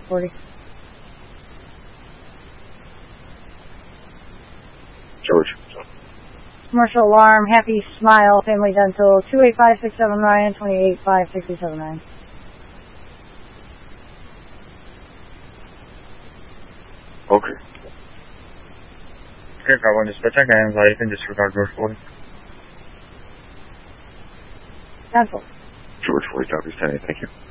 40. George. Commercial alarm, Happy Smile, Family Dental, 285679, 285679. Okay. Okay, got one dispatch again, so you can disregard George 40. Cancel. George 40, copy, 10, thank you.